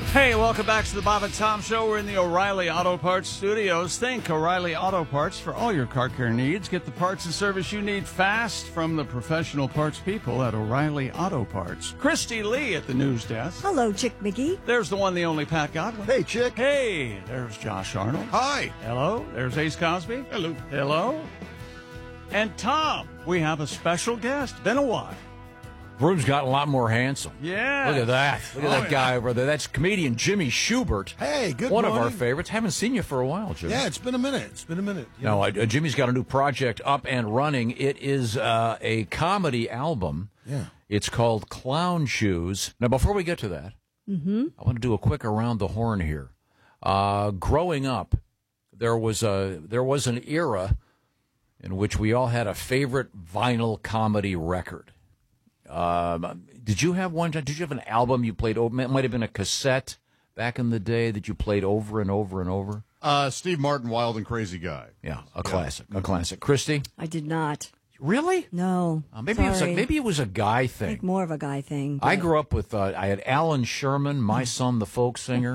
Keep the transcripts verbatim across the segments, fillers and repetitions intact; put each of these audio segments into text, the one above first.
Hey, welcome back to the Bob and Tom Show. We're in the O'Reilly Auto Parts studios. Think O'Reilly Auto Parts for all your car care needs. Get the parts and service you need fast from the professional parts people at O'Reilly Auto Parts. Christy Lee at the news desk. Hello, Chick McGee. There's the one, the only Pat Godwin. Hey, Chick. Hey, there's Josh Arnold. Hi. Hello, there's Ace Cosby. Hello. Hello. And Tom, we have a special guest. Been a while. Room's gotten a lot more handsome. Yeah. Look at that. Look at Oh, that yeah. guy over there. That's comedian Jimmy Schubert. Hey, good One morning. of our favorites. Haven't seen you for a while, Jimmy. Yeah, it's been a minute. It's been a minute. You No, know. uh, Jimmy's got a new project up and running. It is uh, a comedy album. Yeah. It's called Clown Shoes. Now, before we get to that, mm-hmm. I want to do a quick around the horn here. Uh, growing up, there was a there was an era in which we all had a favorite vinyl comedy record. Um, did you have one? Did you have an album you played over? It might have been a cassette back in the day that you played over and over and over. Uh, Steve Martin, Wild and Crazy Guy. Yeah, a classic, a classic. Christy, I did not. really? No. Uh, maybe it was a, Sorry. maybe it was a guy I thing. think more of a guy thing. I but- grew up with. Uh, I had Alan Sherman, my son, the folk singer.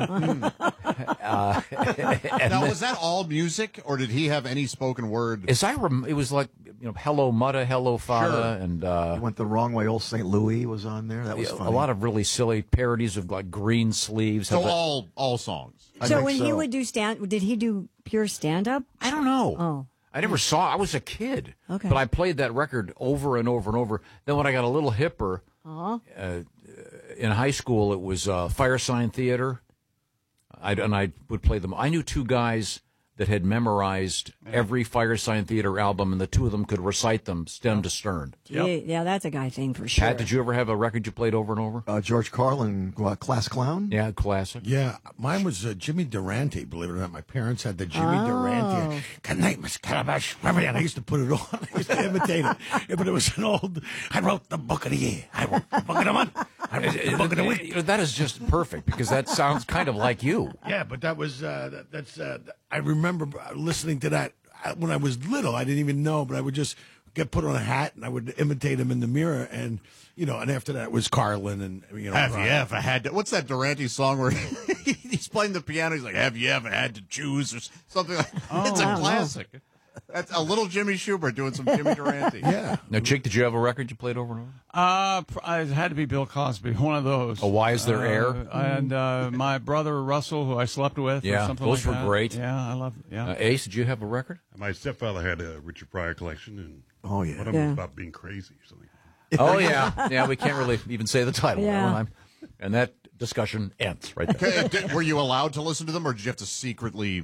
uh, and Now, then- was that all music, or did he have any spoken word? as I rem- it was like you know, Hello Mutta, Hello Fada, Sure. and uh, Went the wrong way. Old Saint Louis was on there. That was a funny. lot of really silly parodies of like Green Sleeves. So Have a- all all songs. I So think when he so. would do stand, did he do pure stand up? I don't know. Oh. I never saw. I was a kid, Okay. but I played that record over and over and over. Then when I got a little hipper Uh-huh. uh, in high school, it was uh, Firesign Theater. I'd, and I would play them. I knew two guys that had memorized every Firesign Theater album, and the two of them could recite them stem to stern. Yeah, yeah, that's a guy thing for sure. Pat, did you ever have a record you played over and over? uh, George Carlin, uh, Class Clown. Yeah, classic. Yeah, mine was uh, Jimmy Durante, believe it or not. My parents had the Jimmy Oh. Durante. Good night, Miss Calabash. And I used to put it on. I used to imitate it. Yeah, but it was an old, I wrote the book of the year. I wrote the book of the month. I wrote the book of the week. You know, that is just perfect because that sounds kind of like you. Yeah, but that was, uh, that, that's, uh, I remember listening to that when I was little. I didn't even know, but I would just get put on a hat and I would imitate him in the mirror. And, you know, and after that was Carlin and, you know. Have you Brian. ever had to? What's that Durante song where he's playing the piano? He's like, "Have you ever had to choose?" or something like. It's I a don't classic. That's a little Jimmy Schubert doing some Jimmy Durante. Yeah. Now, Chick, did you have a record you played over and over? Uh, pr- it had to be Bill Cosby, one of those. Oh, Why Is There Uh, Air? And uh, my brother Russell, who I slept with. or Yeah, something those like were that. great. Yeah, I love. Yeah. Uh, Ace, did you have a record? My stepfather had a Richard Pryor collection, and Oh, yeah. one of them Yeah. was about being crazy or something. Oh, yeah. Yeah, we can't really even say the title. Yeah. Well, I'm- and that discussion ends right there. Okay, did- were you allowed to listen to them, or did you have to secretly?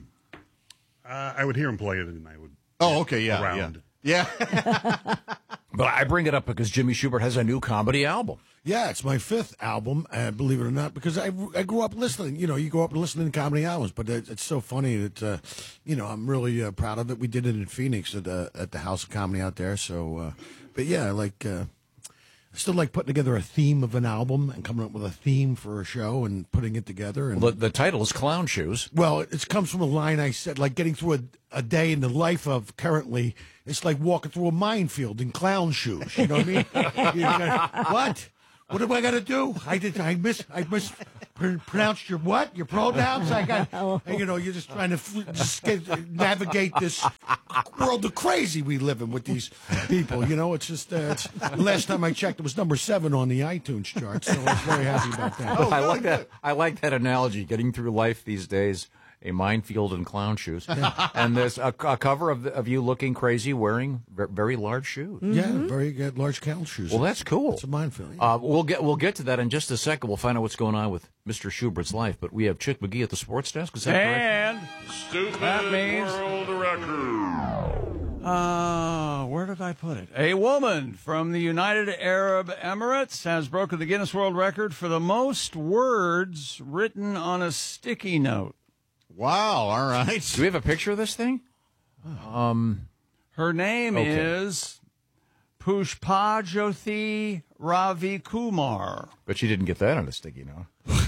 Uh, I would hear him play it, and I would. Oh, okay, yeah, Around. yeah, yeah. But I bring it up because Jimmy Schubert has a new comedy album. Yeah, it's my fifth album, uh, believe it or not, because I, I grew up listening. You know, you grow up listening to comedy albums, but it, it's so funny that, uh, you know, I'm really uh, proud of it. We did it in Phoenix at the, at the House of Comedy out there. So, uh, but yeah, I like, uh, I still like putting together a theme of an album and coming up with a theme for a show and putting it together. And Well, the, the title is Clown Shoes. well, it comes from a line I said, like getting through a, a day in the life of currently, it's like walking through a minefield in clown shoes. You know what I mean? You gotta- what? What do I got to do? I did. I miss. I mispronounced your what? Your pronouns? I got. And, you know, you're just trying to fl- just get, navigate this world of crazy we live in with these people. You know, it's just. Uh, it's, last time I checked, it was number seven on the iTunes chart, so I was very happy about that. I like that. I like that analogy. Getting through life these days, a minefield in clown shoes, and there's a, a cover of, of you looking crazy, wearing ver- very large shoes. Yeah, very good, large clown shoes. Well, that's cool. It's a minefield. Yeah. Uh, we'll get we'll get to that in just a second. We'll find out what's going on with Mister Schubert's life. But we have Chick McGee at the sports desk. Is that correct? And Stupid That means- world record. uh, where did I put it? A woman from the United Arab Emirates has broken the Guinness World Record for the most words written on a sticky note. Wow. All right. Do we have a picture of this thing? Um, Her name Okay. is Pushpajyothi Ravi Kumar. but you didn't get that on a sticky note.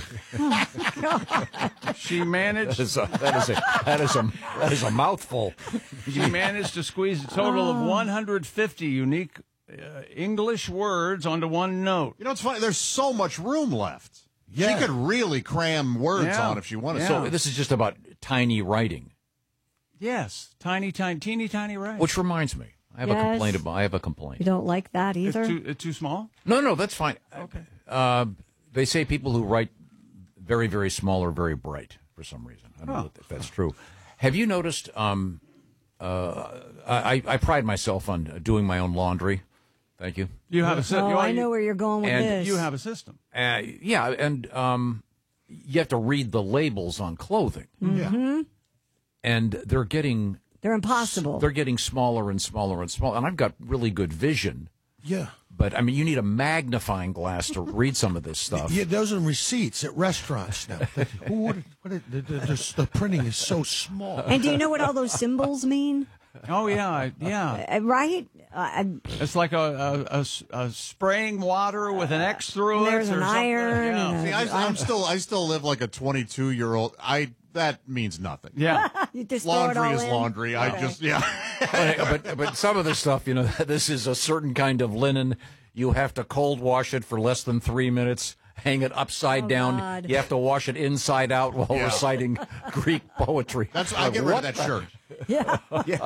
She managed. That is a that is a that is a, that is a mouthful. She managed to squeeze a total of one hundred fifty unique uh, English words onto one note. You know, it's funny. There's so much room left. Yeah. She could really cram words Yeah. on if she wanted. Yeah. So this is just about tiny writing. Yes, tiny, tiny, teeny, tiny right. Which reminds me, I have a Yes. complaint about. I have a complaint. You don't like that It's either? too, it's too small? No, no, that's fine. Okay. Uh, they say people who write very, very small are very bright for some reason. I don't know if that's true. Have you noticed? Um, uh, I, I pride myself on doing my own laundry. Thank you. You have a system. Oh, I know where you're going with And this. You have a system. Uh, yeah, and um, you have to read the labels on clothing, Yeah. and they're getting They're impossible. they're getting smaller and smaller and smaller. And I've got really good vision, Yeah. but I mean, you need a magnifying glass to read some of this stuff. Yeah, those are receipts at restaurants now. Who would, what, the, the, the, the printing is so small. And do you know what all those symbols mean? Oh, yeah, I- yeah. Uh, right? Uh, I- It's like a, a, a s- a spraying water with an X through it. There's or an something. iron Yeah. and a- See, I, I'm still, I still live like a twenty-two year old. I that means nothing. Yeah. you just throw it Laundry all is in? laundry. I just, yeah. but, but but some of the stuff, you know, this is a certain kind of linen. You have to cold wash it for less than three minutes. Hang it upside Oh, down. God. You have to wash it inside out while Yeah. reciting Greek poetry. That's I get rid of that shirt. Yeah.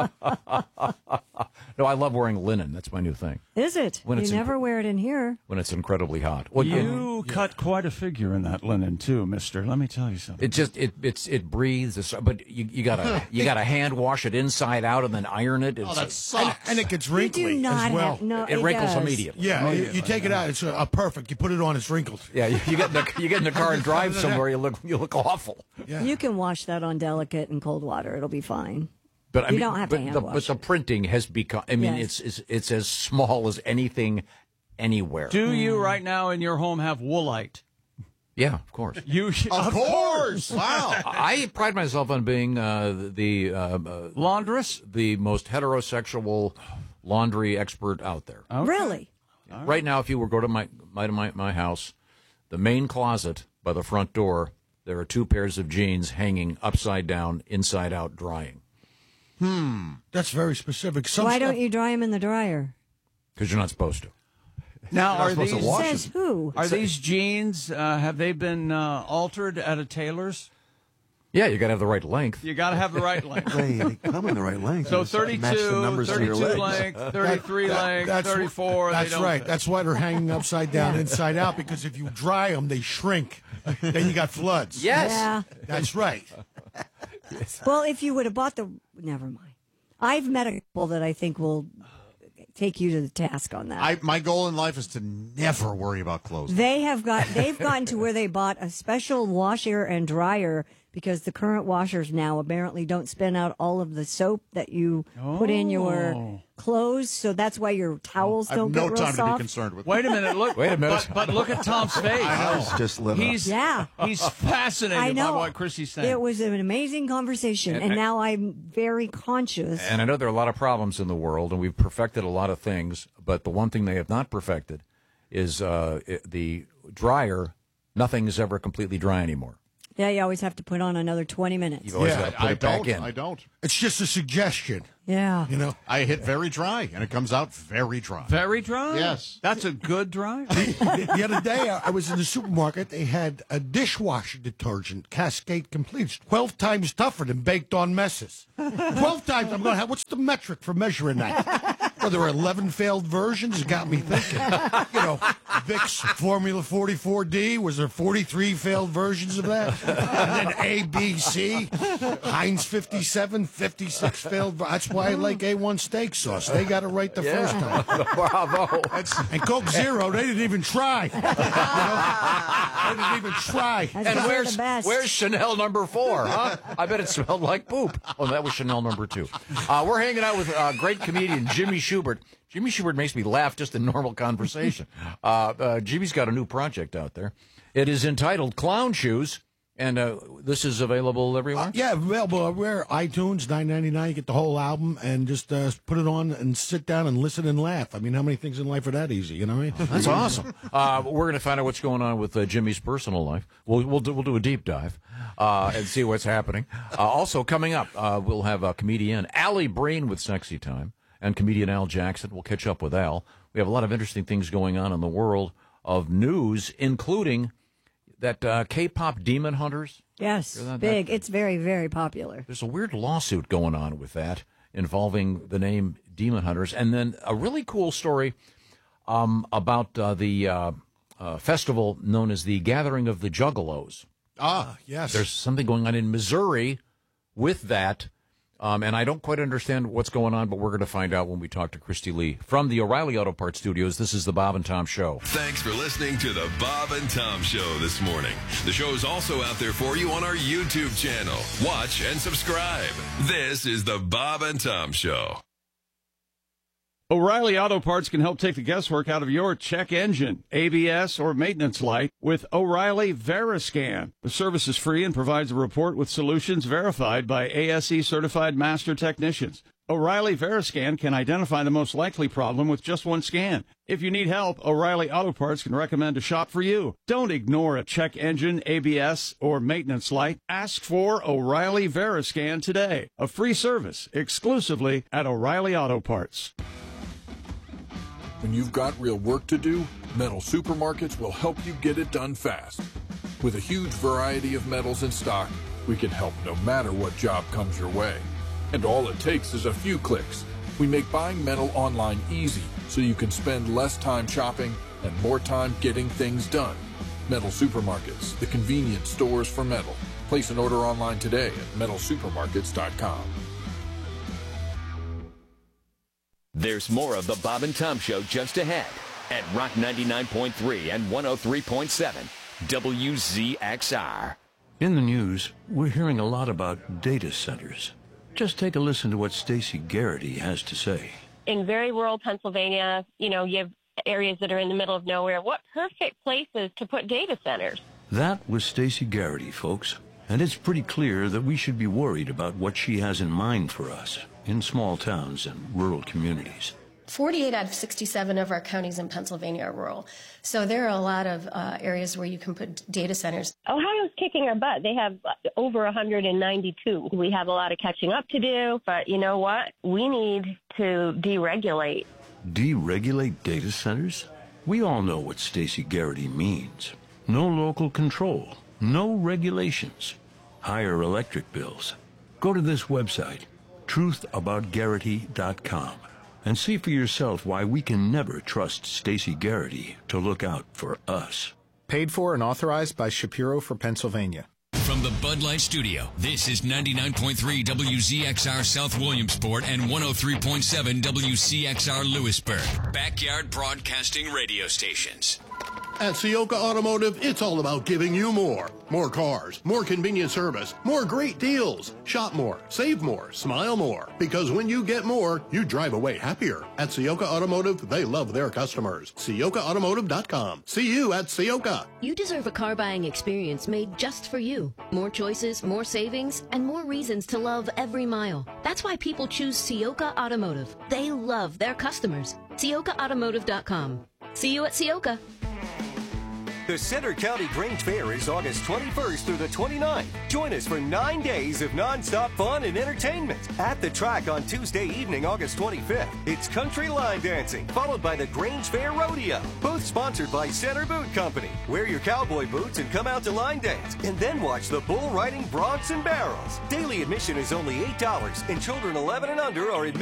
No, I love wearing linen. That's my new thing. Is it? When you it's never inc- wear it in here. When it's incredibly hot. Well, you, You cut quite a figure in that linen, too, mister. Let me tell you something. it just it it's it breathes. It's, but you, you gotta you gotta hand wash it inside out and then iron it. It's, Oh, that And, sucks. and it gets You wrinkly do not as well. have no. it wrinkles does. immediately. Yeah, you, you take it out. It's uh, perfect. You put it on. It's wrinkled. Yeah, you, you get in the you get in the car and drive somewhere. You look you look awful. Yeah. You can wash that on delicate and cold water. It'll be fine. But I You mean, don't have to but hand the, wash but the it. printing has become. I mean, Yes. it's, it's it's as small as anything, anywhere. Do you right now in your home have Woolite? Yeah, of course. You Of course. Wow. I pride myself on being uh, the uh, uh, Laundress? the most heterosexual laundry expert out there. Really? Right now, if you were go to my, my my my house, the main closet by the front door, there are two pairs of jeans hanging upside down, inside out, drying. That's very specific. Some Why stuff- don't you dry them in the dryer? Because you're not supposed to. Now, not are supposed to these, wash Says who? are these jeans, uh, have they been uh, altered at a tailor's? Yeah, you got to have the right length. You got to have the right length. They, they come in the right length. So Just match the thirty-two, numbers to your thirty-two legs. length, thirty-three length, That's- thirty-four. That's they don't right. fit. That's why they're hanging upside down, inside out, because if you dry them, they shrink. Then you got floods. Yes. Yeah. That's right. Well, if you would have bought the, never mind. I've met a couple that I think will take you to the task on that. I, my goal in life is to never worry about clothes. They have got. They've gotten to where they bought a special washer and dryer because the current washers now apparently don't spin out all of the soap that you put in your clothes. So that's why your towels I have don't no get real time to be soft. concerned with. Wait a minute. Look. Wait a minute. But, but look at Tom's face. Eyes just lit up. He's Yeah. He's fascinated I know. by what Chrissy's saying. It was an amazing conversation, and, And I- now I'm very conscious. And I know there are a lot of problems in the world, and we've perfected a lot of things, but the one thing they have not perfected is uh, it, the dryer. Nothing is ever completely dry anymore. Yeah, you always have to put on another twenty minutes. You've always Yeah, got to put I it back don't. in. I don't. It's just a suggestion, Yeah. you know. I hit very dry, and it comes out very dry. Very dry? Yes. That's a good dry? the, the other day, I, I was in the supermarket. They had a dishwasher detergent, Cascade Complete, twelve times tougher than baked on messes. twelve times. I'm going to have, what's the metric for measuring that? Well, there were eleven failed versions. It got me thinking. You know, Vicks Formula forty-four D, was there forty-three failed versions of that? And then A, B, C, Heinz fifty-seven, fifty-six failed. ver- That's why I like A one steak sauce. They got it right the first time. Bravo. And Coke Zero, they didn't even try. You know? They didn't even try. That's And 'cause they're where's the best. where's Chanel number four? Huh? I bet it smelled like poop. Oh, that was Chanel number two. Uh, we're hanging out with uh, great comedian Jimmy Schubert. Jimmy Schubert makes me laugh just in normal conversation. Uh, uh, Jimmy's got a new project out there. It is entitled Clown Shoes, and uh, this is available everywhere. Yeah, available everywhere. iTunes, nine ninety-nine. You get the whole album and just uh, put it on and sit down and listen and laugh. I mean, how many things in life are that easy? You know what I mean? That's awesome. Uh, we're going to find out what's going on with uh, Jimmy's personal life. We'll we'll do, we'll do a deep dive uh, and see what's happening. Uh, also coming up, uh, we'll have a comedian Allie Breen with Sexy Time and comedian Al Jackson. We'll catch up with Al. We have a lot of interesting things going on in the world of news, including that uh, K-pop Demon Hunters? Yes, that- big. that- It's very, very popular. There's a weird lawsuit going on with that involving the name Demon Hunters. And then a really cool story um, about uh, the uh, uh, festival known as the Gathering of the Juggalos. Ah, yes. There's something going on in Missouri with that. Um, and I don't quite understand what's going on, but we're going to find out when we talk to Christy Lee from the O'Reilly Auto Parts Studios. This is the Bob and Tom Show. Thanks for listening to the Bob and Tom Show this morning. The show is also out there for you on our YouTube channel. Watch and subscribe. This is the Bob and Tom Show. O'Reilly Auto Parts can help take the guesswork out of your check engine, A B S, or maintenance light with O'Reilly Veriscan. The service is free and provides a report with solutions verified by A S E certified master technicians. O'Reilly Veriscan can identify the most likely problem with just one scan. If you need help, O'Reilly Auto Parts can recommend a shop for you. Don't ignore a check engine, A B S, or maintenance light. Ask for O'Reilly Veriscan today. A free service exclusively at O'Reilly Auto Parts. When you've got real work to do, Metal Supermarkets will help you get it done fast. With a huge variety of metals in stock, we can help no matter what job comes your way. And all it takes is a few clicks. We make buying metal online easy so you can spend less time shopping and more time getting things done. Metal Supermarkets, the convenient stores for metal. Place an order online today at metal supermarkets dot com. There's more of the Bob and Tom Show just ahead at Rock ninety-nine point three and one oh three point seven W Z X R. In the news, we're hearing a lot about data centers. Just take a listen to what Stacey Garrity has to say. In very rural Pennsylvania, you know, you have areas that are in the middle of nowhere. What perfect places to put data centers? That was Stacey Garrity, folks. And it's pretty clear that we should be worried about what she has in mind for us in small towns and rural communities. forty-eight out of sixty-seven of our counties in Pennsylvania are rural. So there are a lot of uh, areas where you can put data centers. Ohio's kicking our butt. They have over one hundred ninety-two. We have a lot of catching up to do, but you know what? We need to deregulate. Deregulate data centers? We all know what Stacey Garrity means. No local control, no regulations, higher electric bills. Go to this website, truth about garrity dot com, and see for yourself why we can never trust Stacey Garrity to look out for us. Paid for and authorized by Shapiro for Pennsylvania. From the Bud Light Studio, this is ninety-nine point three W Z X R South Williamsport and one oh three point seven W C X R Lewisburg. Backyard Broadcasting Radio Stations. At Ciocca Automotive, it's all about giving you more. More cars, more convenient service, more great deals. Shop more, save more, smile more. Because when you get more, you drive away happier. At Ciocca Automotive, they love their customers. Ciocca Automotive dot com. See you at Ciocca. You deserve a car buying experience made just for you. More choices, more savings, and more reasons to love every mile. That's why people choose Ciocca Automotive. They love their customers. Ciocca Automotive dot com. See you at Ciocca. The Center County Grange Fair is August twenty-first through the twenty-ninth. Join us for nine days of nonstop fun and entertainment. At the track on Tuesday evening, August twenty-fifth, it's country line dancing, followed by the Grange Fair Rodeo. Both sponsored by Center Boot Company. Wear your cowboy boots and come out to line dance, and then watch the bull riding broncs and barrels. Daily admission is only eight dollars, and children eleven and under are admitted.